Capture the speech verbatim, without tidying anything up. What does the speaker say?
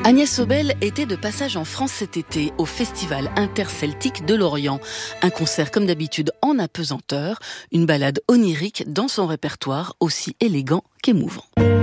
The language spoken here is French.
Agnès Sobel était de passage en France cet été au Festival interceltique de Lorient. Un concert comme d'habitude en apesanteur, une balade onirique dans son répertoire aussi élégant qu'émouvant.